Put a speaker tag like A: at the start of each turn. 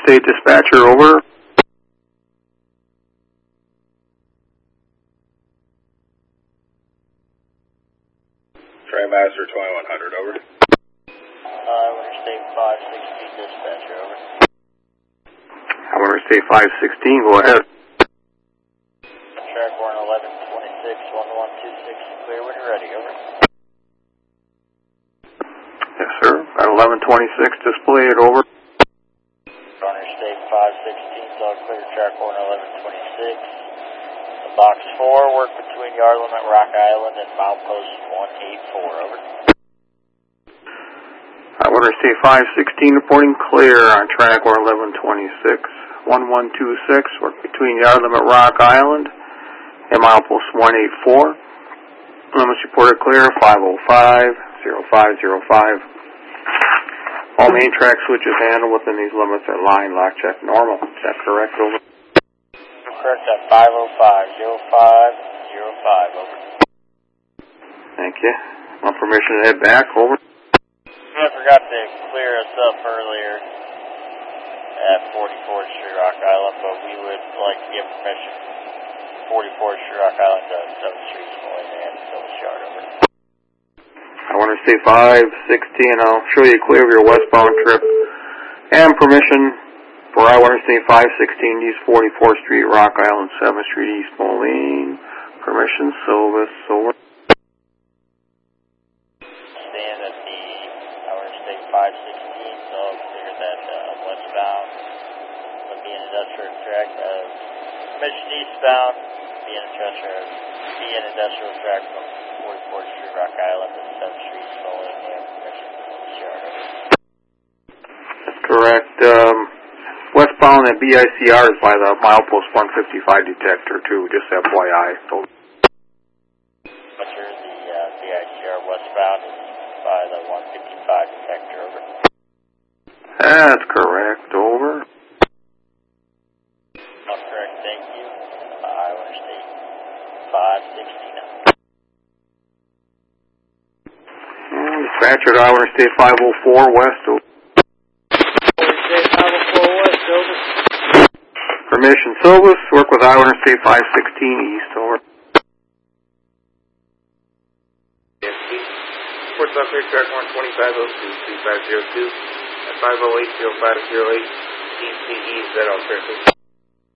A: Interstate Dispatcher, over.
B: Trailmaster 2100, over.
C: Interstate 516 Dispatcher, over.
A: Interstate 516, go ahead.
C: Track 1126, 1126, clear when you're ready, over.
A: Yes, sir. Got 1126 displayed, over.
C: Interstate 516, all clear, track 1126. Box 4, work between yard limit Rock Island and milepost 184, over.
A: Interstate 516 reporting clear on track 1126. 1126, work between yard limit Rock Island and milepost 184. Limits reported clear, 505-0505. All main track switches handled within these limits are line lock check normal. Is that correct, over?
C: Correct at 505-0505, over.
A: Thank you. Want permission to head back, over?
C: I forgot to clear us up earlier at 44th Street, Rock Island, but we would like to give permission 44th Street, Rock Island to 7th Street, Smoley, and Phyllis Yard, over.
A: Interstate 516, I'll show you clear of your westbound trip. And permission for Interstate 516 East 44th Street, Rock Island, 7th Street, East Moline. Permission, Silvis, over.
C: Stand at the Interstate 516, so clear that westbound would be an industrial track. Permission eastbound be an industrial track from 44th Street, Rock Island to 7th Street, Moline, and permission for Phyllis Yard, over.
A: That's correct. Westbound at BICR is by the milepost 155 detector, too, just FYI. So.
C: Roger, the BICR westbound is by the 155 detector, over.
A: That's correct, over.
C: Correct, thank you. Interstate 516.
A: Dispatcher to Interstate 504 West, over.
C: Interstate 504 West, over.
A: Permission, Silvis, work with Interstate 516 East, over.
D: Reports on clear track 12502 2502 at 508-0508 ECE, is that all correct?